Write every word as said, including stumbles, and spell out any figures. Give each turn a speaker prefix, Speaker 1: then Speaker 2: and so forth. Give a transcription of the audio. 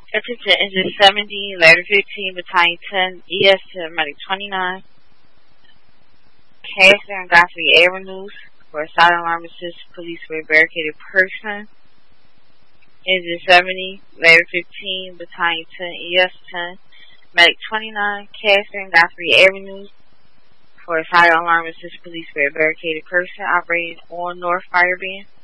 Speaker 1: Attention Engine seventy, Ladder fifteen, Battalion ten, E S to Medic twenty-nine. Castor and Godfrey Avenues for a silent alarm assist police with a barricaded person. Engine seventy, Ladder fifteen, Battalion ten, E S ten, Medic twenty-nine. Castor and Godfrey Avenues for a silent alarm assist police with a barricaded person operating on North Fireband.